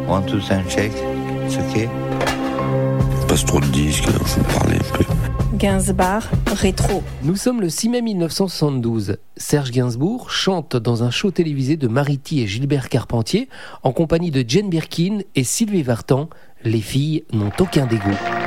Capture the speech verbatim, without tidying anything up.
One, two, and check. It's okay. Passe trop de disques, il faut parler un peu. Gainsbourg, rétro. Nous sommes le six mai mille neuf cent soixante-douze. Serge Gainsbourg chante dans un show télévisé de Mariti et Gilbert Carpentier en compagnie de Jane Birkin et Sylvie Vartan. Les filles n'ont aucun dégoût.